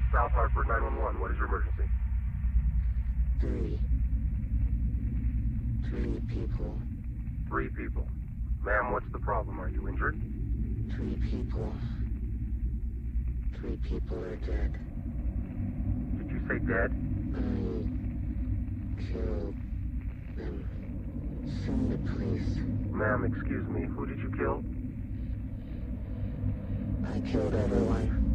South Hartford 911. What is your emergency? Three people. 3 people. Ma'am, what's the problem? Are you injured? 3 people. 3 people are dead. Did you say dead? I killed them. Send the police. Ma'am, excuse me. Who did you kill? I killed everyone.